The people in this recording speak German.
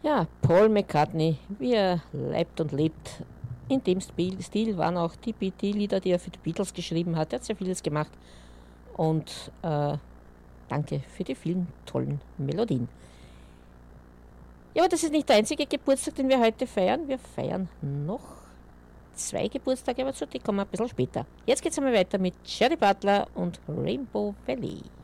Ja, Paul McCartney, wie er lebt und lebt. In dem Stil waren auch die Lieder, die er für die Beatles geschrieben hat. Er hat sehr vieles gemacht. Und danke für die vielen tollen Melodien. Ja, aber das ist nicht der einzige Geburtstag, den wir heute feiern. Wir feiern noch 2 Geburtstage, aber zu die kommen ein bisschen später. Jetzt geht es einmal weiter mit Jerry Butler und Rainbow Valley.